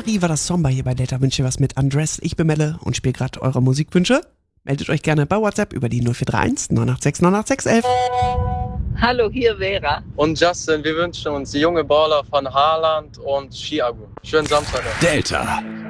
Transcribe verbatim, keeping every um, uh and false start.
Marie war das Somba hier bei Delta Wünsche was mit Undress. Ich bin Melle und spiele gerade eure Musikwünsche. Meldet euch gerne bei WhatsApp über die null vier drei eins neun acht sechs neun acht sechs elf. Hallo, hier Vera. Und Justin, wir wünschen uns junge Baller von Haaland und Chiago. Schönen Samstag noch. Delta.